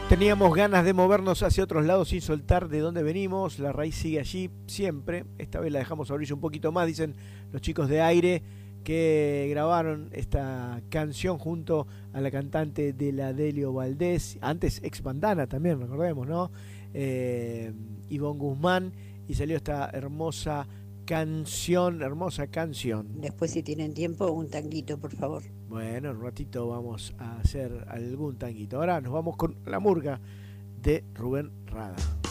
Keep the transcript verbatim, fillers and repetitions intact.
Teníamos ganas de movernos hacia otros lados sin soltar de dónde venimos. La raíz sigue allí siempre. Esta vez la dejamos abrirse un poquito más, dicen los chicos de Aire, que grabaron esta canción junto a la cantante de la Delio Valdés, antes ex Bandana también, recordemos, ¿no? Eh, Ivonne Guzmán, y salió esta hermosa canción, hermosa canción. Después, si tienen tiempo, un tanguito, por favor. Bueno, en un ratito vamos a hacer algún tanguito. Ahora nos vamos con La Murga de Rubén Rada.